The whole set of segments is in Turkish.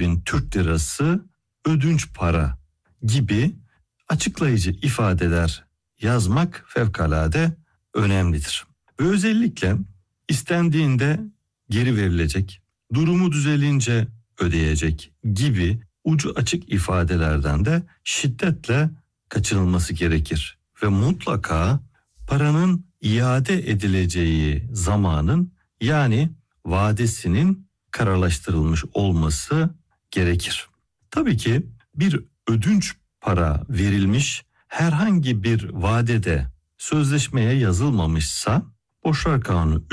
bin Türk lirası ödünç para gibi açıklayıcı ifadeler yazmak fevkalade önemlidir. Ve özellikle istendiğinde geri verilecek, durumu düzelince ödeyecek gibi ucu açık ifadelerden de şiddetle kaçınılması gerekir. Ve mutlaka paranın iade edileceği zamanın, yani vadesinin kararlaştırılmış olması gerekir. Tabii ki bir ödünç para verilmiş herhangi bir vadede sözleşmeye yazılmamışsa Borçlar Kanunu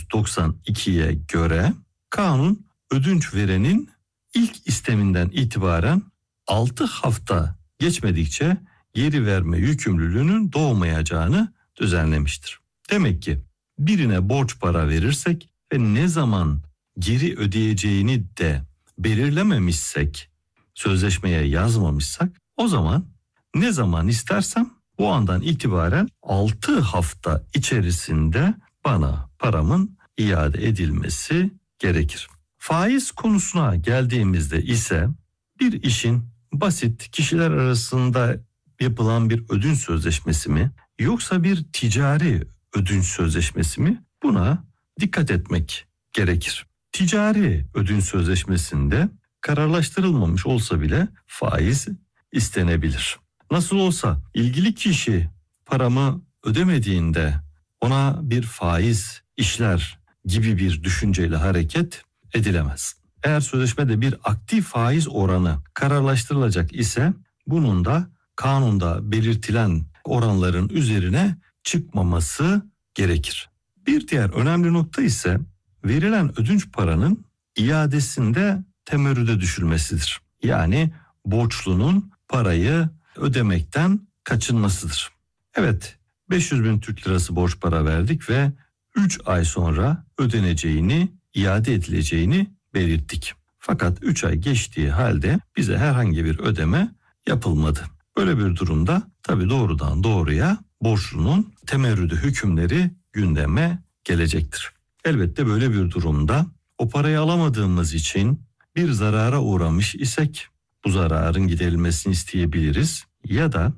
392'ye göre kanun ödünç verenin ilk isteminden itibaren 6 hafta geçmedikçe geri verme yükümlülüğünün doğmayacağını düzenlemiştir. Demek ki birine borç para verirsek ve ne zaman geri ödeyeceğini de belirlememişsek, sözleşmeye yazmamışsak, o zaman ne zaman istersem o andan itibaren 6 hafta içerisinde bana paramın iade edilmesi gerekir. Faiz konusuna geldiğimizde ise bir işin basit kişiler arasında yapılan bir ödünç sözleşmesi mi yoksa bir ticari ödünç sözleşmesi mi, buna dikkat etmek gerekir. Ticari ödünç sözleşmesinde kararlaştırılmamış olsa bile faiz istenebilir. Nasıl olsa ilgili kişi paramı ödemediğinde ona bir faiz işler gibi bir düşünceyle hareket edilemez. Eğer sözleşmede bir aktif faiz oranı kararlaştırılacak ise bunun da kanunda belirtilen oranların üzerine çıkmaması gerekir. Bir diğer önemli nokta ise verilen ödünç paranın iadesinde temerrüde düşülmesidir. Yani borçlunun parayı ödemekten kaçınmasıdır. Evet, 500 bin Türk lirası borç para verdik ve 3 ay sonra ödeneceğini, iade edileceğini belirttik. Fakat 3 ay geçtiği halde bize herhangi bir ödeme yapılmadı. Böyle bir durumda tabii doğrudan doğruya borçlunun temerrüdü hükümleri gündeme gelecektir. Elbette böyle bir durumda o parayı alamadığımız için bir zarara uğramış isek bu zararın giderilmesini isteyebiliriz ya da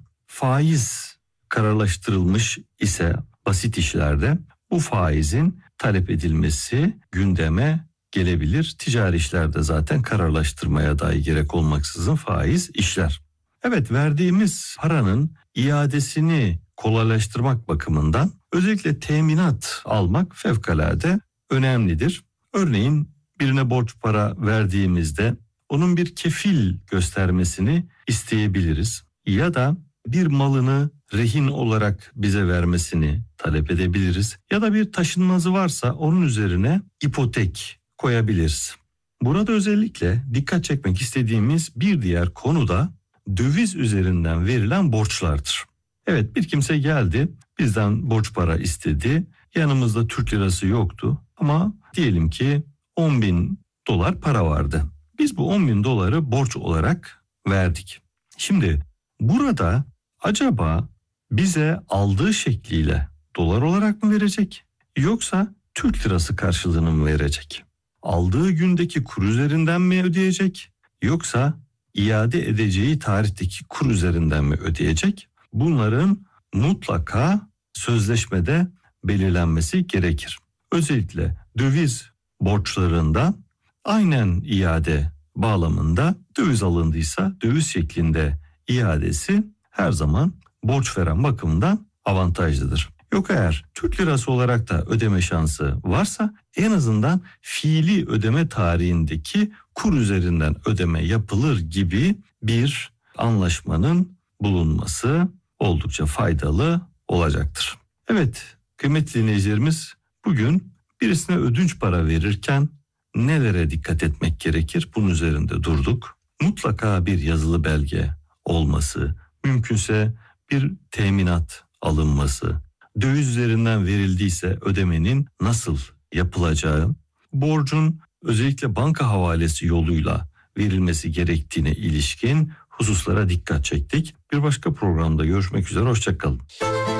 faiz kararlaştırılmış ise basit işlerde bu faizin talep edilmesi gündeme gelebilir. Ticari işlerde zaten kararlaştırmaya dahi gerek olmaksızın faiz işler. Evet, verdiğimiz paranın iadesini kolaylaştırmak bakımından özellikle teminat almak fevkalade önemlidir. Örneğin birine borç para verdiğimizde onun bir kefil göstermesini isteyebiliriz ya da bir malını rehin olarak bize vermesini talep edebiliriz ya da bir taşınmazı varsa onun üzerine ipotek koyabiliriz. Burada özellikle dikkat çekmek istediğimiz bir diğer konu da döviz üzerinden verilen borçlardır. Evet, bir kimse geldi, bizden borç para istedi, yanımızda Türk lirası yoktu ama diyelim ki 10 bin dolar para vardı. Biz bu 10 bin doları borç olarak verdik. Şimdi burada acaba bize aldığı şekliyle dolar olarak mı verecek yoksa Türk lirası karşılığını mı verecek? Aldığı gündeki kur üzerinden mi ödeyecek yoksa iade edeceği tarihteki kur üzerinden mi ödeyecek? Bunların mutlaka sözleşmede belirlenmesi gerekir. Özellikle döviz borçlarında aynen iade bağlamında döviz alındıysa döviz şeklinde iadesi her zaman borç veren bakımından avantajlıdır. Yok eğer Türk lirası olarak da ödeme şansı varsa en azından fiili ödeme tarihindeki kur üzerinden ödeme yapılır gibi bir anlaşmanın bulunması oldukça faydalı olacaktır. Evet, kıymetli dinleyicilerimiz, bugün birisine ödünç para verirken nelere dikkat etmek gerekir? Bunun üzerinde durduk. Mutlaka bir yazılı belge olması, mümkünse bir teminat alınması, döviz üzerinden verildiyse ödemenin nasıl yapılacağı, borcun özellikle banka havalesi yoluyla verilmesi gerektiğine ilişkin hususlara dikkat çektik. Bir başka programda görüşmek üzere, hoşça kalın.